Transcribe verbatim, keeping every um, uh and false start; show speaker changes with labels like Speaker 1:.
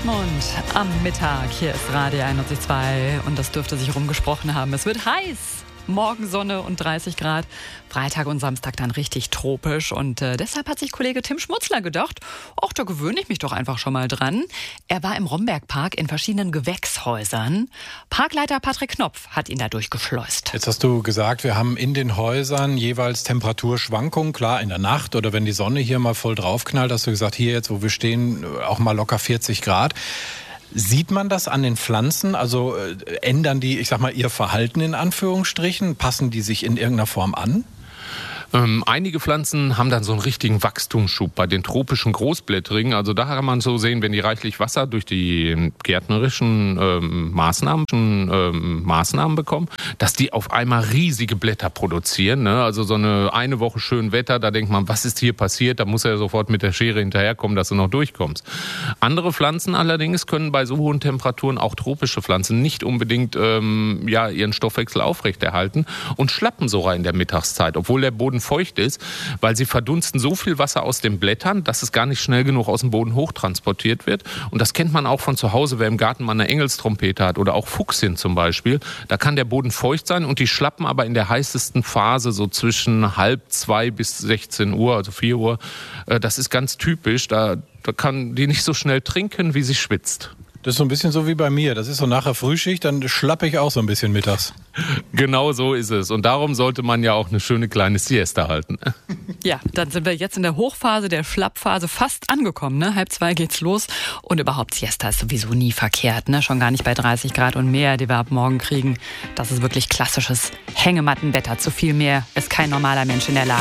Speaker 1: Dortmund am Mittag. Hier ist Radio einundneunzig Komma zwei und das dürfte sich rumgesprochen haben. Es wird heiß. Morgen Sonne und dreißig Grad. Freitag und Samstag dann richtig tropisch. Und äh, deshalb hat sich Kollege Tim Schmutzler gedacht, ach, da gewöhne ich mich doch einfach schon mal dran. Er war im Rombergpark in verschiedenen Gewächshäusern. Parkleiter Patrick Knopf hat ihn da durchgeschleust.
Speaker 2: Jetzt hast du gesagt, wir haben in den Häusern jeweils Temperaturschwankungen. Klar, in der Nacht oder wenn die Sonne hier mal voll draufknallt, hast du gesagt, hier jetzt, wo wir stehen, auch mal locker vierzig Grad. Sieht man das an den Pflanzen? Also äh, ändern die, ich sag mal, ihr Verhalten in Anführungsstrichen? Passen die sich in irgendeiner Form an?
Speaker 3: Ähm, einige Pflanzen haben dann so einen richtigen Wachstumsschub bei den tropischen Großblättrigen. Also da kann man so sehen, wenn die reichlich Wasser durch die gärtnerischen ähm, Maßnahmen, ähm, Maßnahmen bekommen, dass die auf einmal riesige Blätter produzieren. Ne? Also so eine eine Woche schön Wetter, da denkt man, was ist hier passiert? Da muss er sofort mit der Schere hinterherkommen, dass du noch durchkommst. Andere Pflanzen allerdings können bei so hohen Temperaturen, auch tropische Pflanzen, nicht unbedingt ähm, ja, ihren Stoffwechsel aufrechterhalten und schlappen sogar in der Mittagszeit, obwohl der Boden feucht ist, weil sie verdunsten so viel Wasser aus den Blättern, dass es gar nicht schnell genug aus dem Boden hochtransportiert wird. Und das kennt man auch von zu Hause, wer im Garten mal eine Engelstrompete hat oder auch Fuchsien zum Beispiel. Da kann der Boden feucht sein und die schlappen aber in der heißesten Phase so zwischen halb zwei bis sechzehn Uhr, also vier Uhr. Das ist ganz typisch. Da, da kann die nicht so schnell trinken, wie sie schwitzt.
Speaker 2: Das ist so ein bisschen so wie bei mir. Das ist so nachher Frühschicht, dann schlappe ich auch so ein bisschen mittags.
Speaker 3: Genau so ist es. Und darum sollte man ja auch eine schöne kleine Siesta halten.
Speaker 1: Ja, dann sind wir jetzt in der Hochphase, der Schlappphase fast angekommen. Ne? Halb zwei geht's los. Und überhaupt Siesta ist sowieso nie verkehrt. Ne? Schon gar nicht bei dreißig Grad und mehr, die wir ab morgen kriegen. Das ist wirklich klassisches Hängemattenwetter. Zu viel mehr ist kein normaler Mensch in der Lage.